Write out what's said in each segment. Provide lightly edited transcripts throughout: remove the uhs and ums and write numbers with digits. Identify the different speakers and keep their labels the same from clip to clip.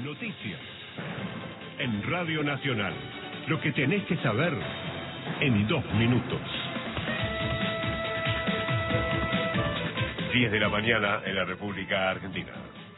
Speaker 1: Noticias. En Radio Nacional. Lo que tenés que saber en 2 minutos. 10 de la mañana en la República Argentina.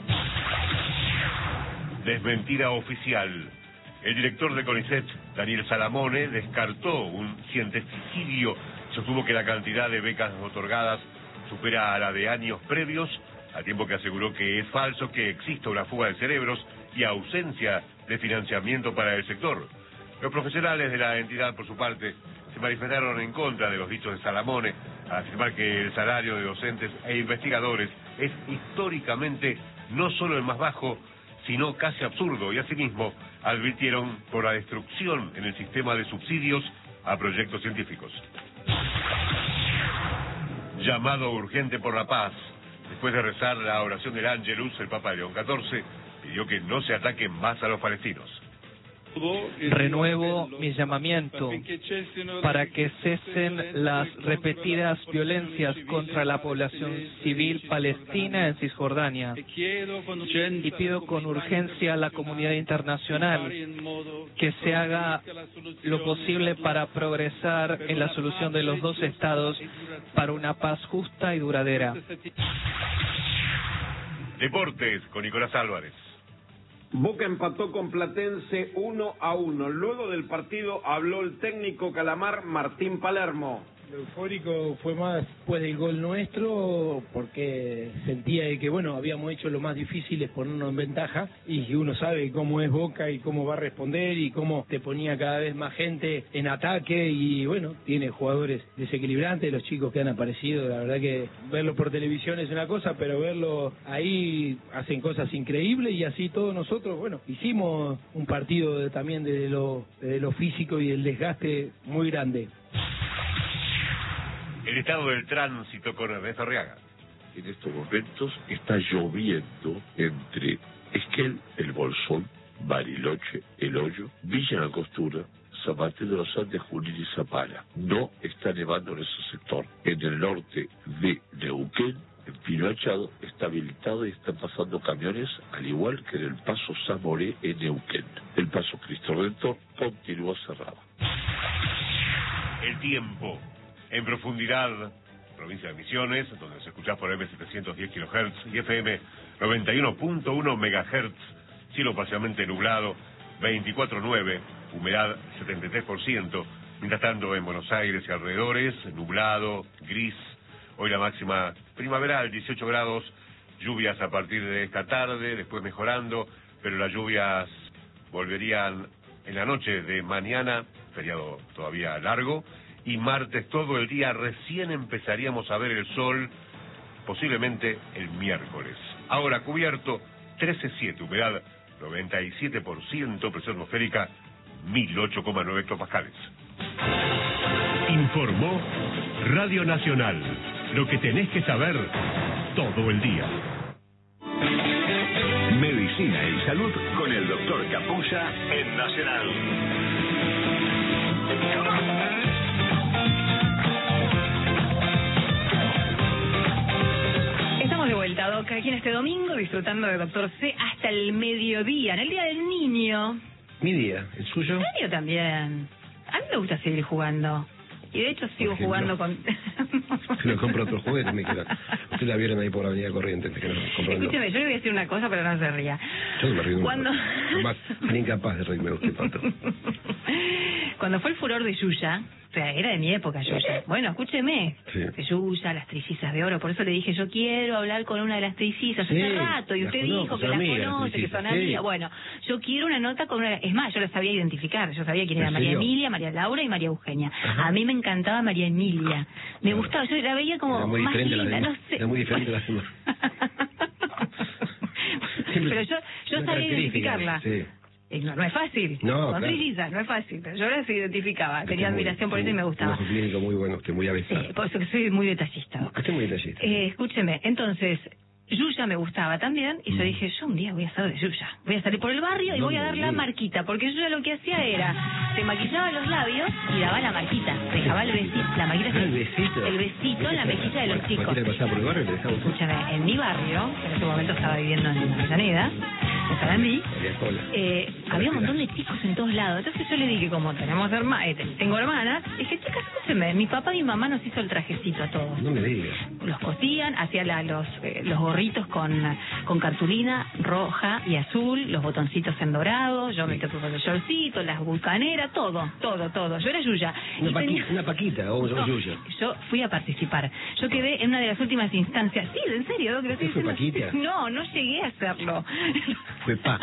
Speaker 1: Desmentida oficial. El director de CONICET, Daniel Salamone, descartó un cienticidio. Sostuvo que la cantidad de becas otorgadas supera a la de años previos, al tiempo que aseguró que es falso que exista una fuga de cerebros y ausencia de financiamiento para el sector. Los profesionales de la entidad, por su parte, se manifestaron en contra de los dichos de Salamone, al afirmar que el salario de docentes e investigadores es históricamente no solo el más bajo, sino casi absurdo, y asimismo advirtieron por la destrucción en el sistema de subsidios a proyectos científicos. Llamado urgente por la paz. Después de rezar la oración del Ángelus, el Papa León XIV pidió que no se ataquen más a los palestinos.
Speaker 2: Renuevo mi llamamiento para que cesen las repetidas violencias contra la población civil palestina en Cisjordania y pido con urgencia a la comunidad internacional que se haga lo posible para progresar en la solución de los 2 estados para una paz justa y duradera.
Speaker 1: Deportes con Nicolás Álvarez.
Speaker 3: Boca empató con Platense 1-1. Luego del partido habló el técnico calamar Martín Palermo.
Speaker 4: Lo eufórico fue más después del gol nuestro, porque sentía que, bueno, habíamos hecho lo más difícil es ponernos en ventaja, y uno sabe cómo es Boca y cómo va a responder y cómo te ponía cada vez más gente en ataque, y bueno, tiene jugadores desequilibrantes, los chicos que han aparecido, la verdad que verlo por televisión es una cosa, pero verlo ahí hacen cosas increíbles, y así todos nosotros, bueno, hicimos un partido también desde lo físico y el desgaste muy grande.
Speaker 1: El estado del tránsito con Ernesto Arriaga.
Speaker 5: En estos momentos está lloviendo entre Esquel, El Bolsón, Bariloche, El Hoyo, Villa Langostura, San Martín de los Andes, Junín y Zapala. No está nevando en ese sector. En el norte de Neuquén, en Pino Achado, está habilitado y están pasando camiones, al igual que en el paso Zamoré en Neuquén. El paso Cristo Redentor continúa cerrado.
Speaker 1: El tiempo. En profundidad, provincia de Misiones, donde se escucha por M710 kHz y FM 91.1 MHz, cielo parcialmente nublado, 24/9, humedad 73%, mientras tanto en Buenos Aires y alrededores, nublado, gris, hoy la máxima primaveral, 18 grados, lluvias a partir de esta tarde, después mejorando, pero las lluvias volverían en la noche de mañana, feriado todavía largo, y martes todo el día recién empezaríamos a ver el sol, posiblemente el miércoles. Ahora cubierto, 13,7, humedad 97%, presión atmosférica 1008,9 hectopascales. Informó Radio Nacional. Lo que tenés que saber todo el día.
Speaker 6: Medicina y salud con el doctor Capulla en Nacional.
Speaker 7: Estamos de vuelta, Doc, aquí en este domingo, disfrutando de Doctor C hasta el mediodía, en el Día del Niño.
Speaker 8: Mi día, ¿el suyo?
Speaker 7: El mío también. A mí me gusta seguir jugando. Y de hecho sigo jugando con...
Speaker 8: Si no compro otro juguete, me queda. Ustedes la vieron ahí por Avenida Corrientes.
Speaker 7: Escúcheme, yo le voy a decir una cosa, pero no se ría.
Speaker 8: Yo no me río.
Speaker 7: Cuando...
Speaker 8: Jamás, sería incapaz de reírme usted, Pato.
Speaker 7: Cuando fue el furor de Yuya, o sea, era de mi época Yuya. Bueno, escúcheme.
Speaker 8: Sí.
Speaker 7: De Yuya, las trillizas de oro. Por eso le dije, yo quiero hablar con una de las trillizas
Speaker 8: Sí,
Speaker 7: hace rato. Y usted dijo que las conoce, que son amigas. Bueno, yo quiero una nota con una... Es más, yo las sabía identificar. Yo sabía quién era María Emilia, María Laura y María Eugenia. Ajá. A mí me encantaba María Emilia. Me gustaba, yo la veía como
Speaker 8: muy
Speaker 7: más linda, no sé.
Speaker 8: Era muy diferente de las demás.
Speaker 7: Pero yo sabía identificarla.
Speaker 8: Sí.
Speaker 7: No es fácil,
Speaker 8: no,
Speaker 7: son
Speaker 8: claro.
Speaker 7: trillizas, no es fácil, pero yo las identificaba, tenía admiración por eso y me gustaba.
Speaker 8: Un clínico muy bueno, usted muy avisado.
Speaker 7: Sí, por eso que soy muy detallista.
Speaker 8: Usted es muy detallista.
Speaker 7: Escúcheme, entonces, Yuya me gustaba también, y yo dije, yo un día voy a hacer de Yuya, voy a salir por el barrio y voy a dar la marquita, porque Yuya lo que hacía era, se maquillaba los labios y daba la marquita, dejaba el besito, la marquita,
Speaker 8: el besito
Speaker 7: en la mejilla de los chicos.
Speaker 8: ¿Cualquiera pasaba por el barrio le dejaba?
Speaker 7: Escúchame, en mi barrio, en ese momento estaba viviendo en Avellaneda, en Sarandí, había un montón de chicos en todos lados. Entonces yo le dije, como tengo hermanas, dije, chicas, escúchenme, mi papá y mi mamá nos hizo el trajecito a todos.
Speaker 8: No me digas.
Speaker 7: Los cosían, hacían los gorritos con cartulina roja y azul, los botoncitos en dorado, yo me tocé con el shortcito, las bucaneras, todo. Yo era Yuya.
Speaker 8: Una Paquita o
Speaker 7: no,
Speaker 8: Yuya.
Speaker 7: Yo fui a participar. Yo quedé en una de las últimas instancias. Sí, en serio, creo que
Speaker 8: ¿Fue Paquita?
Speaker 7: No llegué a hacerlo.
Speaker 8: Fue Pa.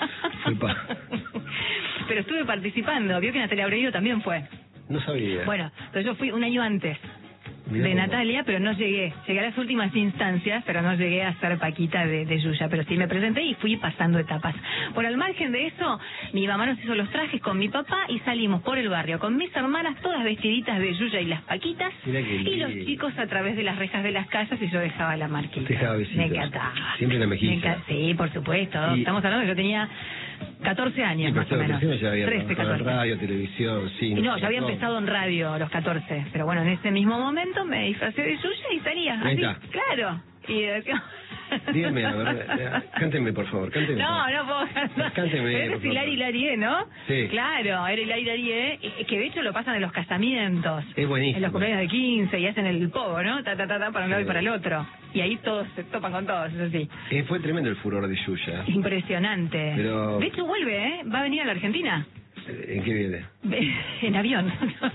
Speaker 7: Pero estuve participando. Vio que Natalia Oreiro también fue.
Speaker 8: No sabía.
Speaker 7: Bueno, entonces yo fui un año antes de Natalia, pero no llegué. Llegué a las últimas instancias, pero no llegué a ser Paquita de Yuya. Pero sí me presenté y fui pasando etapas. Por al margen de eso, mi mamá nos hizo los trajes con mi papá y salimos por el barrio con mis hermanas, todas vestiditas de Yuya y las Paquitas, y los chicos a través de las rejas de las casas, y yo dejaba la marquita.
Speaker 8: Dejaba besitos.
Speaker 7: Me encantaba.
Speaker 8: Siempre en la mejilla.
Speaker 7: Sí, por supuesto. Estamos hablando de que yo tenía 14 años,
Speaker 8: sí,
Speaker 7: más o menos.
Speaker 8: Ya había
Speaker 7: 13, 14.
Speaker 8: Radio, televisión, cine.
Speaker 7: No, yo había empezado en radio a los 14. Pero bueno, en ese mismo momento me disfracé de Yuya y salía.
Speaker 8: Ahí
Speaker 7: así,
Speaker 8: está.
Speaker 7: Claro. Y
Speaker 8: dígame, a ver, cánteme por favor, cánteme.
Speaker 7: No puedo cantar.
Speaker 8: Cánteme.
Speaker 7: Pero es Hilari Larie, ¿no?
Speaker 8: Sí.
Speaker 7: Claro, era Hilari Larie, que de hecho lo pasan en los casamientos.
Speaker 8: Es buenísimo.
Speaker 7: En los cumpleaños de 15 y hacen el pogo, ¿no? Para un lado y para el otro. Y ahí todos se topan con todos, eso sí.
Speaker 8: Fue tremendo el furor de Yuya.
Speaker 7: Impresionante.
Speaker 8: Pero...
Speaker 7: De hecho vuelve, va a venir a la Argentina.
Speaker 8: ¿En qué viene?
Speaker 7: En avión.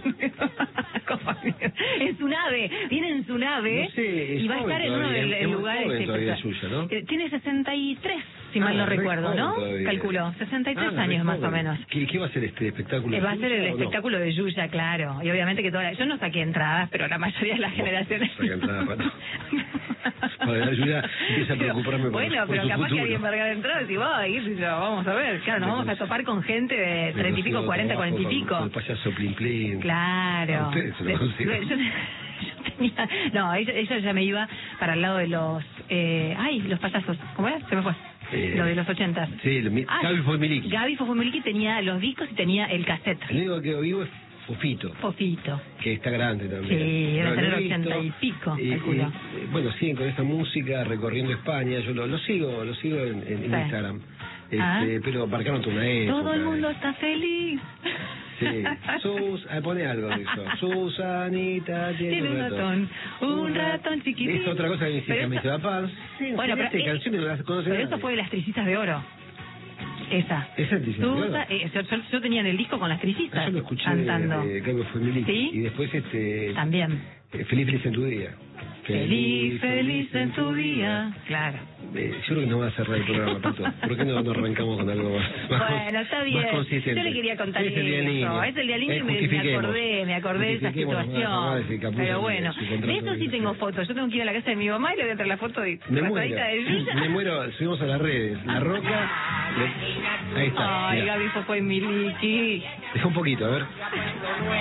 Speaker 7: En su nave. Viene en su nave.
Speaker 8: No sé,
Speaker 7: y va a estar en uno de los lugares.
Speaker 8: Yuya, ¿no?
Speaker 7: Tiene 63, si mal no recuerdo, ¿no? Calculó. 63 años más o menos.
Speaker 8: ¿Qué va a ser este espectáculo?
Speaker 7: Va a ser el espectáculo de Yuya, claro. Y obviamente que yo no saqué entradas, pero la mayoría de las generaciones.
Speaker 8: Saqué entradas para la Yuya empieza a preocuparme por
Speaker 7: bueno,
Speaker 8: por
Speaker 7: pero
Speaker 8: su
Speaker 7: capaz
Speaker 8: futuro.
Speaker 7: que alguien va a ganar entradas y vamos a ver. Claro, nos vamos a topar con gente de 30 y pico, 40, 40 y pico.
Speaker 8: El payaso Plin Plin.
Speaker 7: Claro.
Speaker 8: Ustedes se lo consiguen.
Speaker 7: No, ella ya me iba para el lado de los... los payasos. ¿Cómo era? Se me fue. Lo de los 80.
Speaker 8: Sí, Gaby Fofimiliki.
Speaker 7: Gaby Fofimiliki tenía los discos y tenía el cassette.
Speaker 8: El único que vivo es Fofito. Que está grande también.
Speaker 7: Sí, debe tener 80 y pico, calculo.
Speaker 8: Bueno, siguen con esta música recorriendo España. Yo lo sigo en Instagram. Pero marcaron toda una época.
Speaker 7: Todo el mundo está feliz.
Speaker 8: Sí. Pone algo de eso. Susanita tiene
Speaker 7: un ratón chiquitito.
Speaker 8: Es otra cosa que me dice, papá.
Speaker 7: Bueno, pero
Speaker 8: canciones las conocen.
Speaker 7: Pero eso fue de las Tricitas de Oro. Esa
Speaker 8: Tricitas de Oro.
Speaker 7: Yo tenía en el disco con las Tricitas.
Speaker 8: Yo lo escuché
Speaker 7: cantando.
Speaker 8: ¿Sí? Y después
Speaker 7: también.
Speaker 8: Feliz en tu día.
Speaker 7: Feliz en tu día. Claro.
Speaker 8: Yo creo que no va a cerrar el programa, Pato. ¿Por qué no arrancamos con algo más?
Speaker 7: Bueno, está bien.
Speaker 8: Más consistente.
Speaker 7: Yo le quería contar eso. Es el día niño y me acordé de esa situación. Pero bueno, de eso sí tengo fotos. Yo tengo que ir a la casa de mi mamá y le voy a traer la foto de la patadita de Yuya.
Speaker 8: Me muero, subimos a las redes. La Roca. Ahí está.
Speaker 7: Ay, Gaby Fofimiliki.
Speaker 8: Deja un poquito, a ver.